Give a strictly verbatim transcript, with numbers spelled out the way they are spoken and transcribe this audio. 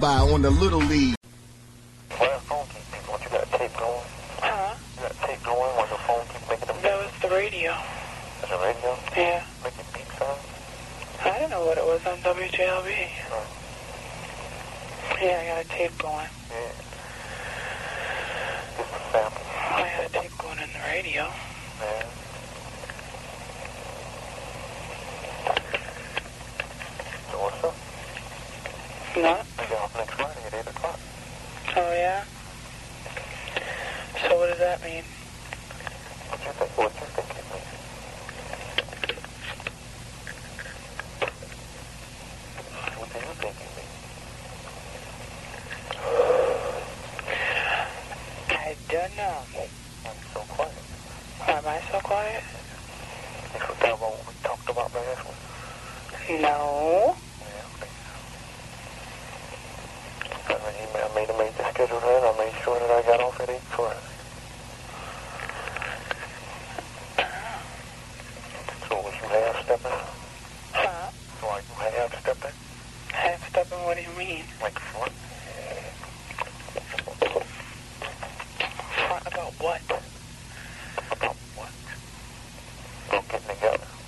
By on the Little League. Why the phone keep beeping? What, you got tape going? Huh? You got tape going when the phone keeps making them beep? That was the radio. That's a radio? Yeah. Making beep sounds? I don't know what it was on W J L B. Oh. Yeah, I got a tape going. Yeah. Just a sample. I had a tape going in the radio. Yeah. So what's up? What? I get off next Friday at eight o'clock. Oh, yeah? So what does that mean? What you think? What you think it means? What do you think it means? I don't know. I'm so quiet. Am I so quiet? You forgot about what we talked about last week? No. Yeah, okay. I made, I made a major schedule then. I made sure that I got off at eight Friday. So was you half-stepping? Huh? So are you half-stepping? Half-stepping, what do you mean? Like front? Front about what? About what? We're getting together.